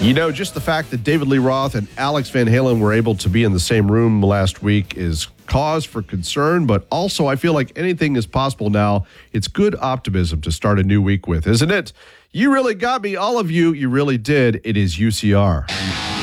Just the fact that David Lee Roth and Alex Van Halen were able to be in the same room last week is cause for concern, but also I feel like anything is possible now. It's good optimism to start a new week with, isn't it? You really got me, all of you. You really did. It is UCR.